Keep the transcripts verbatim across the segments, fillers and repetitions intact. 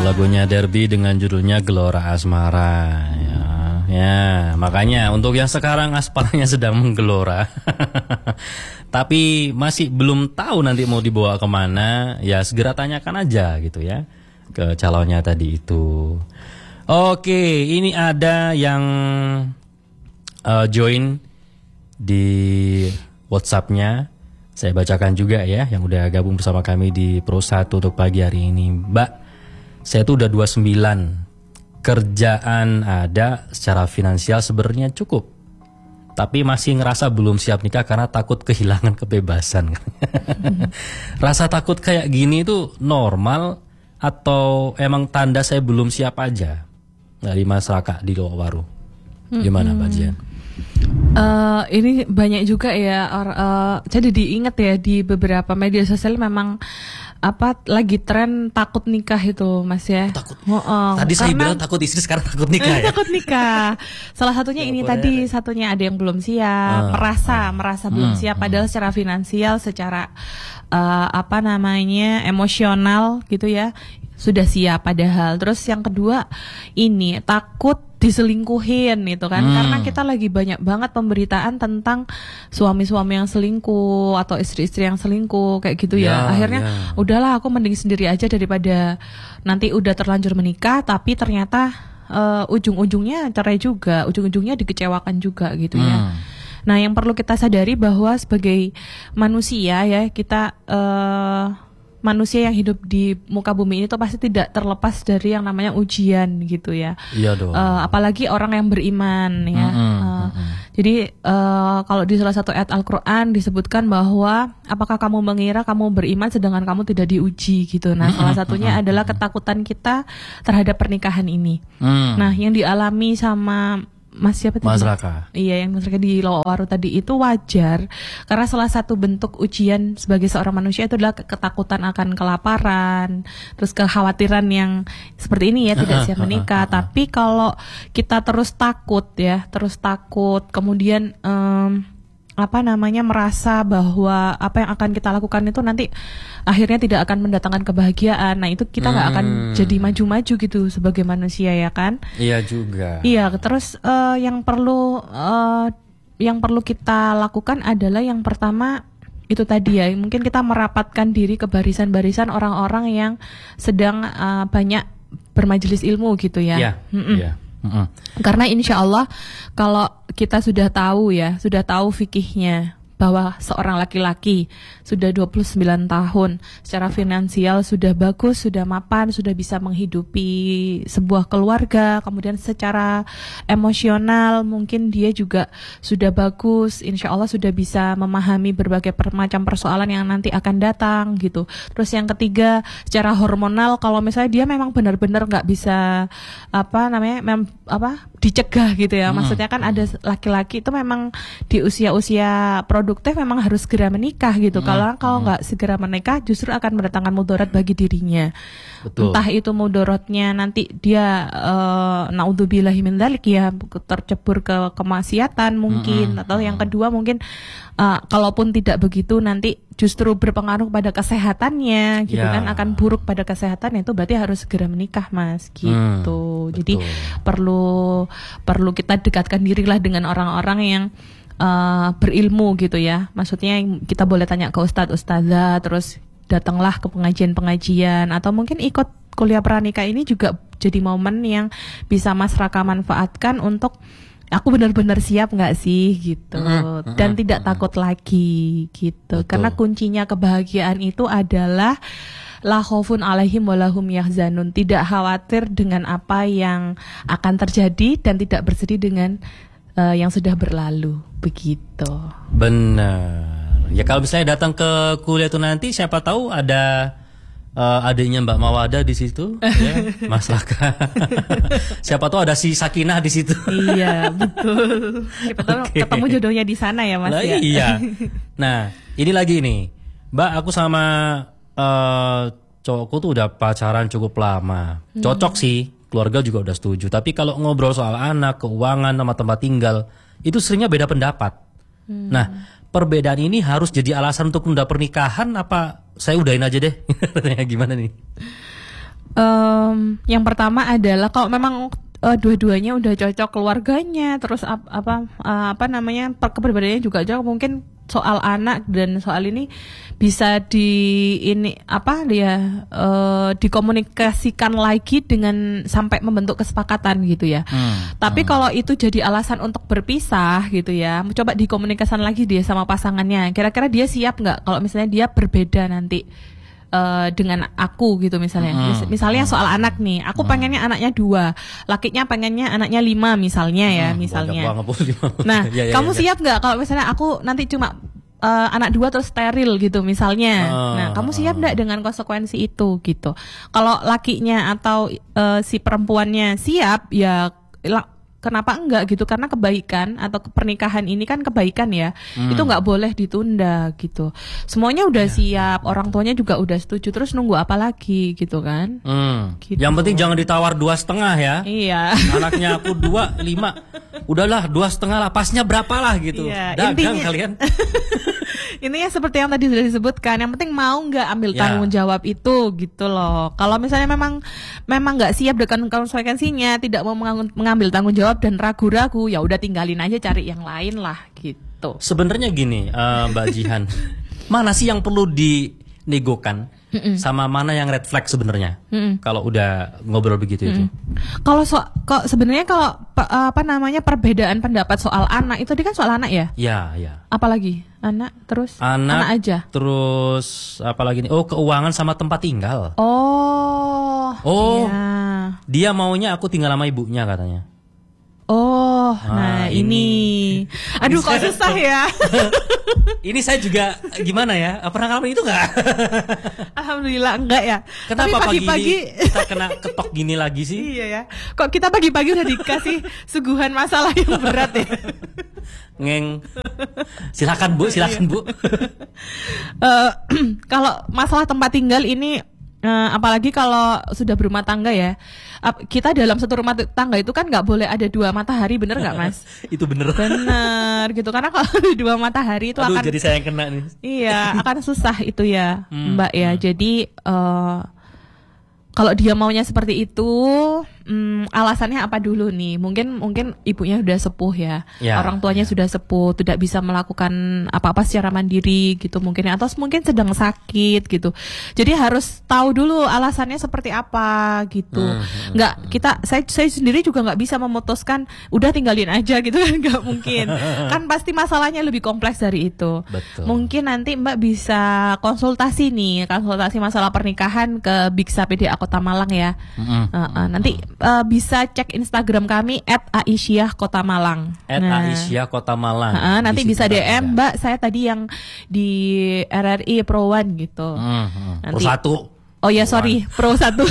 lagunya Derby dengan judulnya Gelora Asmara. Ya, ya, makanya untuk yang sekarang aspalnya sedang menggelora, tapi masih belum tahu nanti mau dibawa kemana, ya segera tanyakan aja gitu ya ke calonnya tadi itu. Oke, ini ada yang uh, join di WhatsApp-nya. Saya bacakan juga ya, yang udah gabung bersama kami di Pro satu untuk pagi hari ini. Mbak, saya tuh udah dua puluh sembilan. Kerjaan ada, secara finansial sebenarnya cukup. Tapi masih ngerasa belum siap nikah karena takut kehilangan kebebasan. Rasa takut kayak gini itu normal atau emang tanda saya belum siap aja? Dari masyarakat di Lowaru. Gimana Mbak Jian? Uh, ini banyak juga ya, or, uh, jadi diingat ya di beberapa media sosial memang apa lagi tren takut nikah itu Mas ya. Takut. Oh, uh, tadi saya bilang takut istri, sekarang takut nikah ya. Takut nikah. Salah satunya ini tadi, ya. Satunya ada yang belum siap, uh, merasa uh, merasa uh, belum siap, uh, padahal secara finansial, secara uh, apa namanya emosional gitu ya sudah siap padahal. Terus yang kedua ini takut diselingkuhin gitu kan, hmm. karena kita lagi banyak banget pemberitaan tentang suami-suami yang selingkuh atau istri-istri yang selingkuh kayak gitu ya, ya akhirnya ya. Udahlah aku mending sendiri aja daripada nanti udah terlanjur menikah tapi ternyata uh, ujung-ujungnya cerai juga, ujung-ujungnya dikecewakan juga gitu hmm. ya. Nah yang perlu kita sadari bahwa sebagai manusia ya kita uh, manusia yang hidup di muka bumi ini tuh pasti tidak terlepas dari yang namanya ujian gitu ya. Iya dong. Uh, apalagi orang yang beriman ya. Mm-hmm, uh, mm-hmm. Jadi uh, kalau di salah satu ayat Al-Quran disebutkan bahwa apakah kamu mengira kamu beriman sedangkan kamu tidak diuji gitu. Nah mm-hmm, salah satunya mm-hmm. adalah ketakutan kita terhadap pernikahan ini. Mm. Nah yang dialami sama Mas siapa tadi? Mas Raka. Iya, yang Mas Raka di Lowaru tadi itu wajar karena salah satu bentuk ujian sebagai seorang manusia itu adalah ketakutan akan kelaparan, terus kekhawatiran yang seperti ini ya, tidak siap menikah. Tapi kalau kita terus takut ya, terus takut, kemudian um, apa namanya merasa bahwa apa yang akan kita lakukan itu nanti akhirnya tidak akan mendatangkan kebahagiaan. Nah itu kita nggak hmm. akan jadi maju-maju gitu sebagai manusia ya kan? Iya juga. Iya terus uh, yang perlu uh, yang perlu kita lakukan adalah yang pertama itu tadi ya, mungkin kita merapatkan diri ke barisan-barisan orang-orang yang sedang uh, banyak bermajelis ilmu gitu ya. Iya. Iya. Mm-hmm. Karena insya Allah kalau kita sudah tahu ya, sudah tahu fikihnya bahwa seorang laki-laki sudah dua puluh sembilan tahun, secara finansial sudah bagus, sudah mapan, sudah bisa menghidupi sebuah keluarga, kemudian secara emosional mungkin dia juga sudah bagus, insya Allah sudah bisa memahami berbagai macam persoalan yang nanti akan datang gitu. Terus yang ketiga, secara hormonal kalau misalnya dia memang benar-benar nggak bisa apa namanya mem, apa dicegah gitu ya, maksudnya kan ada laki-laki itu memang di usia-usia produktif memang harus segera menikah gitu. Hmm. Kalau kalau nggak hmm. segera menikah justru akan mendatangkan mudarat bagi dirinya. Betul. Entah itu mudaratnya nanti dia uh, naudzubillahi min dzalik ya tercebur ke kemaksiatan mungkin, hmm. atau yang kedua mungkin uh, kalaupun tidak begitu nanti justru berpengaruh pada kesehatannya gitu ya. Kan akan buruk pada kesehatan, itu berarti harus segera menikah Mas gitu. Hmm, jadi perlu perlu kita dekatkan dirilah dengan orang-orang yang Uh, berilmu gitu ya. Maksudnya kita boleh tanya ke ustadz, ustazah, terus datanglah ke pengajian-pengajian atau mungkin ikut kuliah pranikah. Ini juga jadi momen yang bisa Mas Raka manfaatkan untuk aku benar-benar siap nggak sih gitu, mm-hmm. dan tidak mm-hmm. takut lagi gitu. Betul. Karena kuncinya kebahagiaan itu adalah la khaufun alaihim walahum yahzanun, tidak khawatir dengan apa yang akan terjadi dan tidak bersedih dengan Uh, yang sudah berlalu, begitu. Benar. Ya kalau misalnya datang ke kuliah itu nanti, siapa tahu ada uh, adiknya Mbak Mawada di situ, ya, Mas Raka. Siapa tahu ada si Sakinah di situ. Iya, betul. Siapa tahu okay. ketemu jodohnya di sana ya Mas nah, ya. Iya. Nah, ini lagi nih, Mbak, aku sama uh, cowokku tuh udah pacaran cukup lama. Hmm. Cocok sih. Keluarga juga udah setuju. Tapi kalau ngobrol soal anak, keuangan, sama tempat tinggal, itu seringnya beda pendapat. Hmm. Nah, perbedaan ini harus jadi alasan untuk menunda pernikahan apa saya udahin aja deh? Gimana nih? Um, yang pertama adalah kalau memang uh, dua-duanya udah cocok keluarganya, terus ap, apa uh, apa namanya kepribadiannya juga cocok, mungkin soal anak dan soal ini bisa di ini apa dia uh, dikomunikasikan lagi dengan sampai membentuk kesepakatan gitu ya. Hmm, Tapi hmm. kalau itu jadi alasan untuk berpisah gitu ya, coba dikomunikasikan lagi dia sama pasangannya. Kira-kira dia siap nggak kalau misalnya dia berbeda nanti Uh, dengan aku gitu misalnya. Hmm. Mis- misalnya soal anak nih, aku hmm. pengennya anaknya dua, lakinya pengennya anaknya lima misalnya ya, hmm, misalnya. Nah, ya, ya, kamu ya, siap nggak kalau misalnya aku nanti cuma uh, anak dua terus steril gitu misalnya. Uh, nah, kamu siap nggak uh. dengan konsekuensi itu gitu? Kalau lakinya atau uh, si perempuannya siap, ya la- kenapa enggak gitu, karena kebaikan atau pernikahan ini kan kebaikan ya, hmm. itu nggak boleh ditunda gitu, semuanya udah ya, siap, ya, orang tuanya juga udah setuju, terus nunggu apa lagi gitu kan. hmm. gitu. Yang penting jangan ditawar dua setengah ya. Iya. Anaknya aku dua lima, udahlah dua setengah lah, pasnya berapa lah gitu. Iya, dagang intinya, kalian. Intinya seperti yang tadi sudah disebutkan, yang penting mau nggak ambil ya. tanggung jawab itu gitu loh. Kalau misalnya memang memang nggak siap dengan konsekuensinya, tidak mau mengambil tanggung jawab dan ragu-ragu, ya udah tinggalin aja, cari yang lain lah gitu. Sebenarnya gini, uh, Mbak Jihan, mana sih yang perlu dinegokan, mm-mm. sama mana yang red flag sebenarnya? Kalau udah ngobrol begitu Mm-mm. itu. Kalau so, kok sebenarnya kalau apa namanya perbedaan pendapat soal anak itu kan soal anak ya? Ya, ya. Apalagi anak terus anak, anak aja. Terus apalagi nih? Oh, keuangan sama tempat tinggal. Oh. Oh. Ya. Dia maunya aku tinggal sama ibunya katanya. Oh, nah, nah ini. ini. Aduh, kok susah ya. Ini saya juga gimana ya? Pernah ngalamin itu nggak? Alhamdulillah enggak ya. Kenapa pagi pagi kita kena ketok gini lagi sih? Iya ya. Kok kita pagi-pagi udah dikasih suguhan masalah yang berat ya? Ngeng. Silakan Bu, silakan Bu. uh, kalau masalah tempat tinggal ini, uh, apalagi kalau sudah berumah tangga ya. Kita dalam satu rumah tangga itu kan nggak boleh ada dua matahari, bener nggak Mas? Itu bener. Bener gitu, karena kalau ada dua matahari itu Aduh, akan jadi saya yang kena nih. Iya, akan susah itu ya, hmm, Mbak ya. Hmm. Jadi uh, kalau dia maunya seperti itu, hmm, alasannya apa dulu nih? Mungkin mungkin ibunya sudah sepuh ya, ya orang tuanya ya. sudah sepuh, tidak bisa melakukan apa-apa secara mandiri gitu mungkin, atau mungkin sedang sakit gitu. Jadi harus tahu dulu alasannya seperti apa gitu. Hmm, nggak hmm, kita, saya saya sendiri juga nggak bisa memutuskan udah tinggalin aja gitu kan, nggak mungkin. Kan pasti masalahnya lebih kompleks dari itu. Betul. Mungkin nanti Mbak bisa konsultasi nih, konsultasi masalah pernikahan ke Biksa P D A Kota Malang ya. Mm-hmm. Uh, uh, nanti uh, bisa cek Instagram kami et aisyah kota malang. et aisyah kota malang. Uh, uh, nanti bisa D M Mbak, saya tadi yang di R R I Pro One gitu. Mm-hmm. Nanti, Pro satu. Oh ya sorry, Pro satu.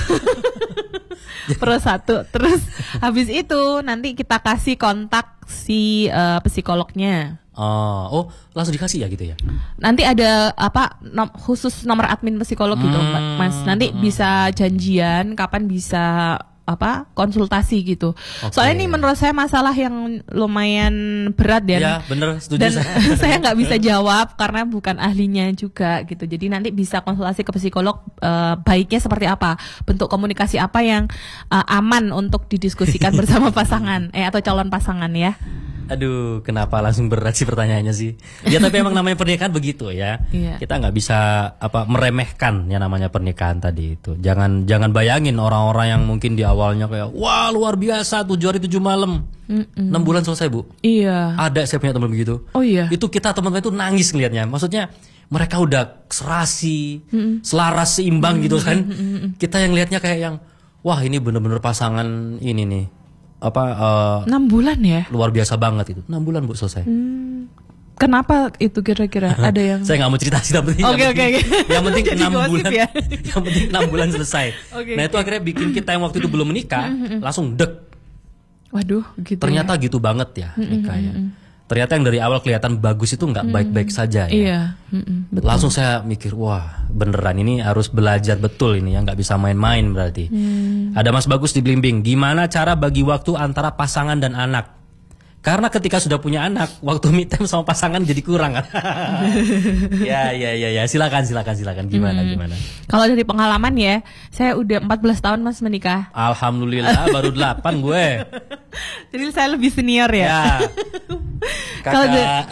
Pro satu. Terus habis itu nanti kita kasih kontak si uh, psikolognya. Oh, oh, langsung dikasih ya gitu ya? Nanti ada apa nom, khusus nomor admin psikolog gitu, hmm, Mas. Nanti hmm. bisa janjian kapan bisa apa konsultasi gitu. Okay. Soalnya ini menurut saya masalah yang lumayan berat ya. Ya, bener, setuju dan saya. saya nggak bisa jawab karena bukan ahlinya juga gitu. Jadi nanti bisa konsultasi ke psikolog, uh, baiknya seperti apa, bentuk komunikasi apa yang uh, aman untuk didiskusikan bersama pasangan eh atau calon pasangan ya. Aduh, kenapa langsung berat sih pertanyaannya sih? Ya tapi emang namanya pernikahan begitu ya. Iya. Kita nggak bisa apa meremehkan ya namanya pernikahan tadi itu. Jangan jangan bayangin orang-orang yang mungkin di awalnya kayak wah luar biasa tujuh hari tujuh malam, enam bulan selesai Bu. Iya. Ada saya punya teman begitu. Oh iya. Itu kita teman-teman itu nangis ngelihatnya. Maksudnya mereka udah serasi, Mm-mm. selaras, seimbang Mm-mm. gitu kan. Mm-mm. Kita yang lihatnya kayak yang wah ini bener-bener pasangan ini nih. Apa uh, enam bulan ya? Luar biasa banget itu. enam bulan Bu selesai. Hmm. Kenapa itu kira-kira ada yang saya nggak mau cerita sih tapi Oke oke oke. Yang penting enam bulan. Ya? Yang penting enam bulan selesai. Okay, nah, itu okay. akhirnya bikin kita yang waktu itu belum menikah langsung dek. Waduh, gitu. Ternyata ya? gitu banget ya nikah ya. Ternyata yang dari awal kelihatan bagus itu nggak baik-baik saja ya. Iya, betul. Langsung saya mikir, wah beneran ini harus belajar betul ini ya, nggak bisa main-main berarti. Hmm. Ada Mas Bagus di Blimbing, gimana cara bagi waktu antara pasangan dan anak? Karena ketika sudah punya anak, waktu me time sama pasangan jadi kurang kan. ya, ya, ya, ya. Silakan, silakan, silakan. Gimana, hmm. gimana? Kalau dari pengalaman ya, saya udah empat belas tahun Mas menikah. Alhamdulillah, baru delapan gue. Jadi saya lebih senior ya. Ya. Kalau Kakak. da-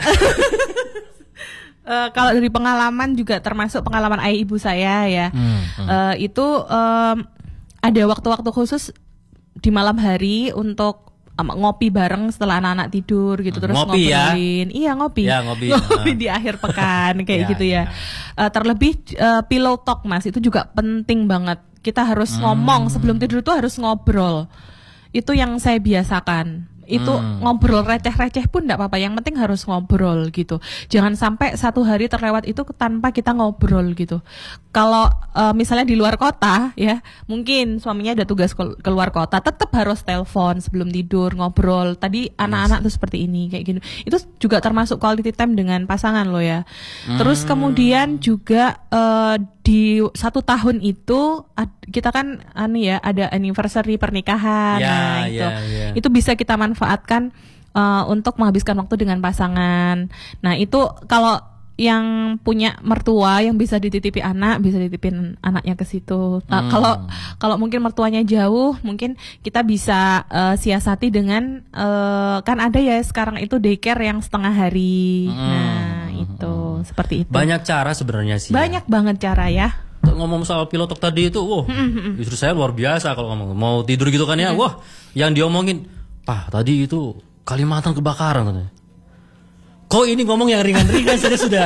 uh, kalau dari pengalaman juga termasuk pengalaman ayah ibu saya ya. Hmm, hmm. Uh, itu um, ada waktu-waktu khusus di malam hari untuk ngopi bareng setelah anak-anak tidur gitu, terus ngopi ngobrolin. Ya? Iya ngopi. Ya, ngopi. ngopi di akhir pekan kayak ya, gitu ya. ya. Uh, terlebih uh, pillow talk Mas, itu juga penting banget. Kita harus hmm. ngomong sebelum tidur tuh harus ngobrol. Itu yang saya biasakan. Itu hmm. ngobrol receh-receh pun enggak apa-apa, yang penting harus ngobrol gitu. Jangan sampai satu hari terlewat itu tanpa kita ngobrol gitu. Kalau uh, misalnya di luar kota ya, mungkin suaminya ada tugas ke luar kota, tetap harus telepon sebelum tidur, ngobrol. Tadi yes. anak-anak tuh seperti ini kayak gitu. Itu juga termasuk quality time dengan pasangan lo ya. Hmm. Terus kemudian juga uh, di satu tahun itu kita kan anu ya, ada anniversary pernikahan. Ya, nah itu ya, ya. itu bisa kita manfaatkan uh, untuk menghabiskan waktu dengan pasangan. Nah itu kalau yang punya mertua yang bisa dititipi anak, bisa dititipin anaknya ke situ. Nah, hmm. Kalau kalau mungkin mertuanya jauh, mungkin kita bisa uh, siasati dengan uh, kan ada ya sekarang itu daycare yang setengah hari. Hmm. Nah itu hmm. seperti itu. Banyak cara sebenarnya sih. Banyak ya. banget cara ya. Ngomong soal pilotok tadi itu, wah, mm-hmm. justru saya luar biasa kalau ngomong. Mau tidur gitu kan ya, mm-hmm. wah, yang diomongin, Pak, tadi itu Kalimantan kebakaran katanya. Kok ini ngomong yang ringan-ringan saja sudah.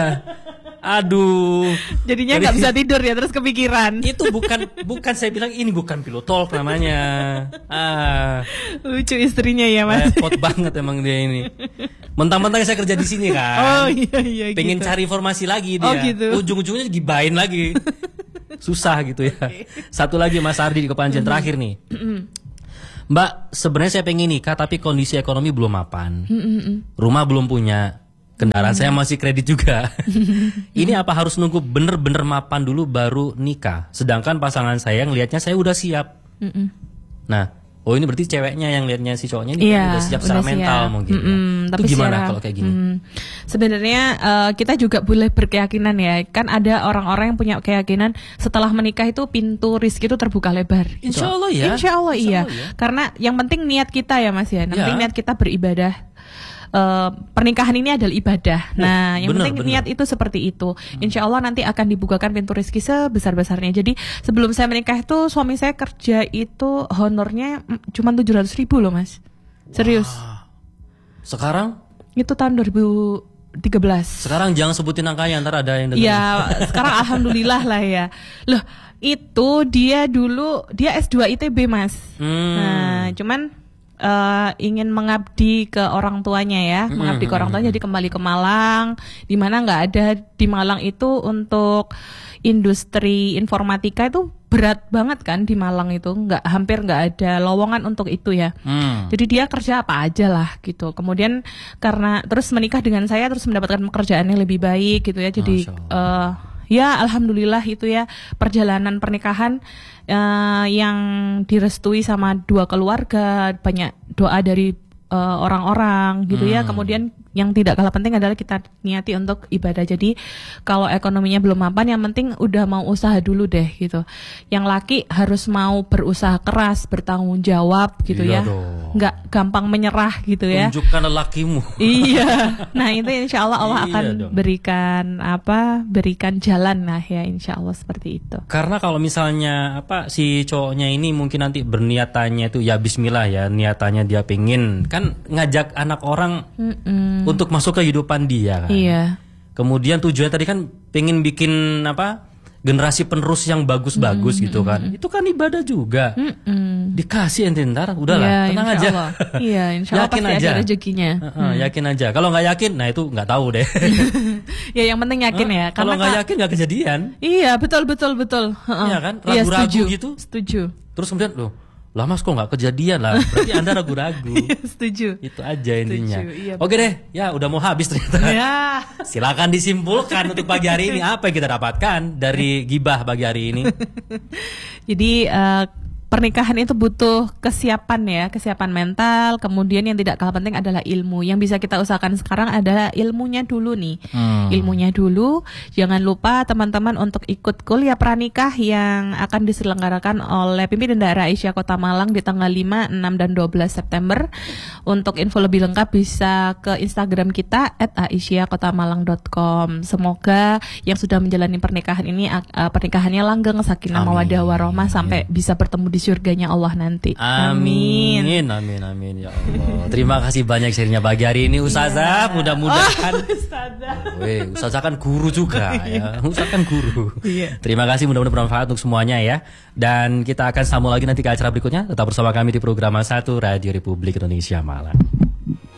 Aduh. Jadinya nggak bisa tidur ya, terus kepikiran. Itu bukan bukan saya bilang ini bukan pilotalk namanya. Ah. Lucu istrinya ya Mas. Repot banget emang dia ini. Mentang-mentang saya kerja di sini kan. Oh iya iya. Pengen gitu. cari informasi lagi dia. Oh gitu. Ujung-ujungnya gibain lagi. Susah gitu ya. Satu lagi Mas Ardi di Kepanjen mm-hmm. terakhir nih. Mm-hmm. Mbak, sebenarnya saya pengen nikah tapi kondisi ekonomi belum mapan. Mm-hmm. Rumah belum punya. Kendaraan mm-hmm. saya masih kredit juga. Ini apa harus nunggu bener-bener mapan dulu baru nikah? Sedangkan pasangan saya ngelihatnya saya udah siap. Mm-hmm. Nah, oh ini berarti ceweknya yang lihatnya si cowoknya ini yeah, udah siap secara udah mental siap. mungkin. Mm-hmm. Itu tapi gimana secara, kalau kayak gini? Mm, sebenarnya uh, kita juga boleh berkeyakinan ya. Kan ada orang-orang yang punya keyakinan setelah menikah itu pintu rezeki itu terbuka lebar. Gitu. Insya Allah ya. Insya Allah Insya iya. Allah ya. Karena yang penting niat kita ya Mas ya. Yang penting ya. niat kita beribadah. Uh, pernikahan ini adalah ibadah. Nah, yang bener, penting bener. niat itu seperti itu. Insya Allah nanti akan dibukakan pintu rezeki sebesar-besarnya. Jadi sebelum saya menikah itu suami saya kerja itu honornya cuma tujuh ratus ribu loh Mas. Serius. Wow. Sekarang? Itu tahun dua ribu tiga belas. Sekarang jangan sebutin angkanya, ntar ada yang dengar. Ya, sekarang alhamdulillah lah ya. Loh, itu dia dulu dia S dua I T B Mas. Hmm. Nah, cuman Uh, ingin mengabdi ke orang tuanya ya, mm-hmm. mengabdi ke orang tuanya, jadi kembali ke Malang, di mana nggak ada di Malang itu untuk industri informatika itu berat banget kan di Malang itu, nggak hampir nggak ada lowongan untuk itu ya. Mm. Jadi dia kerja apa aja lah gitu. Kemudian karena terus menikah dengan saya, terus mendapatkan pekerjaan yang lebih baik gitu ya. Jadi uh, ya alhamdulillah itu ya perjalanan pernikahan uh, yang direstui sama dua keluarga, banyak doa dari uh, orang-orang gitu hmm. ya. Kemudian yang tidak kalah penting adalah kita niati untuk ibadah. Jadi kalau ekonominya belum mapan, yang penting udah mau usaha dulu deh gitu. Yang laki harus mau berusaha keras, bertanggung jawab gitu iya ya. Dong. Nggak gampang menyerah gitu ya. Tunjukkan lelakimu. Iya. Nah itu insya Allah Allah iya akan dong. berikan apa? Berikan jalan lah ya insya Allah seperti itu. Karena kalau misalnya apa si cowoknya ini mungkin nanti berniatannya itu ya Bismillah ya, niatannya dia pengen kan ngajak anak orang. Mm-mm. Untuk masuk ke kehidupan dia kan. Iya. Kemudian tujuannya tadi kan pengen bikin apa? Generasi penerus yang bagus-bagus mm-hmm. gitu kan. Itu kan ibadah juga. Mm-hmm. Dikasih ente ntar, udahlah, ya, tenang aja. Iya, insya Allah yakin pasti aja. ada rezekinya. Uh-uh, hmm. Yakin aja. Kalau nggak yakin, nah itu nggak tahu deh. Ya yang penting yakin uh, ya. Kalau nggak yakin nggak kejadian. Iya, betul betul betul. Uh-uh. Iya kan? Ragu-ragu ya, gitu. Setuju. Terus kemudian loh. Lah mas kok nggak kejadian lah, berarti Anda ragu-ragu. Iya, setuju. Itu aja intinya. Setuju, iya, oke deh, ya udah mau habis ternyata. Ya. Silakan disimpulkan untuk pagi hari ini apa yang kita dapatkan dari gibah pagi hari ini. Jadi uh, pernikahan itu butuh kesiapan ya, kesiapan mental. Kemudian yang tidak kalah penting adalah ilmu. Yang bisa kita usahakan sekarang adalah ilmunya dulu nih. Hmm. Ilmunya dulu. Jangan lupa teman-teman untuk ikut kuliah pranikah yang akan diselenggarakan oleh pimpinan daerah Aisyah Kota Malang di tanggal lima, enam, dan dua belas September. Untuk info lebih lengkap bisa ke Instagram kita at aisyah kota malang dot com. Semoga yang sudah menjalani pernikahan ini uh, pernikahannya langgeng, sakinah mawaddah warohmah sampai bisa bertemu di surganya Allah nanti. Amin. Amin, amin, amin ya Allah. Terima kasih banyak sharingnya pagi hari ini Ustazah. Yeah. Mudah-mudahan. Oh, Ustazah. Weh, Ustazah kan guru juga ya. Ustazah kan guru. Yeah. Terima kasih, mudah-mudahan bermanfaat untuk semuanya ya. Dan kita akan sambung lagi nanti ke acara berikutnya. Tetap bersama kami di program satu Radio Republik Indonesia Malang.